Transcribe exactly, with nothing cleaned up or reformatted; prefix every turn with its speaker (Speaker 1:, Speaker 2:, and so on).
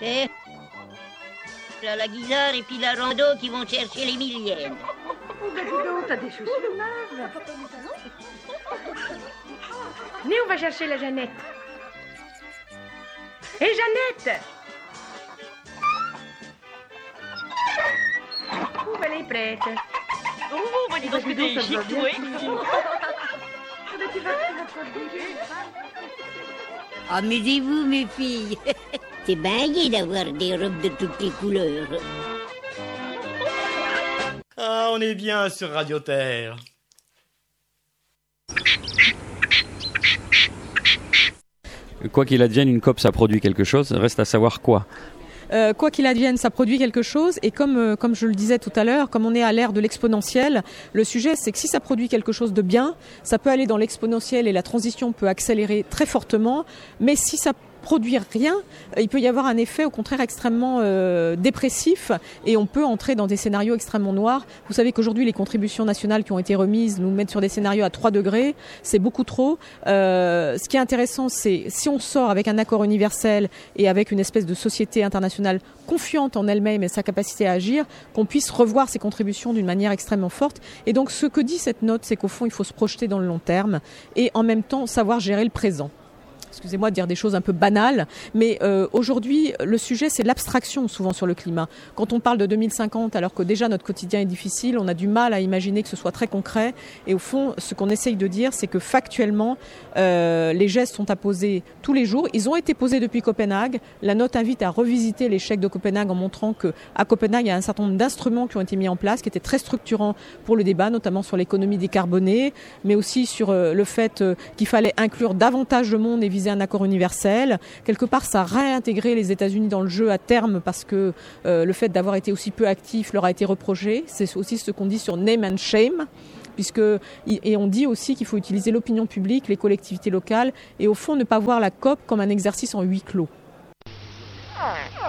Speaker 1: Et là, la guisarde et puis la rando qui vont chercher les millièmes.
Speaker 2: Oh, bah dis donc, t'as des chaussures neuves. Venez, on va chercher la Jeannette. Hé, hey, Jeannette! Oh, bah, elle est prête.
Speaker 3: Oh, bah dis donc, que t'es chic, oui.
Speaker 1: Amusez-vous, mes filles. C'est bien gai d'avoir des robes de toutes les couleurs.
Speaker 4: Ah, on est bien sur Radio Terre.
Speaker 5: Quoi qu'il advienne, une C O P, ça produit quelque chose. Reste à savoir quoi.
Speaker 6: Euh, quoi qu'il advienne, ça produit quelque chose. Et comme, euh, comme je le disais tout à l'heure, comme on est à l'ère de l'exponentiel, le sujet, c'est que si ça produit quelque chose de bien, ça peut aller dans l'exponentiel et la transition peut accélérer très fortement. Mais si ça produire rien, il peut y avoir un effet au contraire extrêmement euh, dépressif et on peut entrer dans des scénarios extrêmement noirs. Vous savez qu'aujourd'hui les contributions nationales qui ont été remises nous mettent sur des scénarios à trois degrés, c'est beaucoup trop. Euh, ce qui est intéressant, c'est si on sort avec un accord universel et avec une espèce de société internationale confiante en elle-même et sa capacité à agir, qu'on puisse revoir ses contributions d'une manière extrêmement forte. Et donc ce que dit cette note, c'est qu'au fond il faut se projeter dans le long terme et en même temps savoir gérer le présent. Excusez-moi de dire des choses un peu banales, mais euh, aujourd'hui, le sujet, c'est l'abstraction souvent sur le climat. Quand on parle de deux mille cinquante, alors que déjà notre quotidien est difficile, on a du mal à imaginer que ce soit très concret. Et au fond, ce qu'on essaye de dire, c'est que factuellement, euh, les gestes sont à poser tous les jours. Ils ont été posés depuis Copenhague. La note invite à revisiter l'échec de Copenhague en montrant qu'à Copenhague, il y a un certain nombre d'instruments qui ont été mis en place, qui étaient très structurants pour le débat, notamment sur l'économie décarbonée, mais aussi sur euh, le fait euh, qu'il fallait inclure davantage le monde et viser un accord universel. Quelque part, ça a réintégré les États-Unis dans le jeu à terme parce que euh, le fait d'avoir été aussi peu actif leur a été reproché. C'est aussi ce qu'on dit sur name and shame. Puisque, et on dit aussi qu'il faut utiliser l'opinion publique, les collectivités locales et au fond ne pas voir la C O P comme un exercice en huis clos.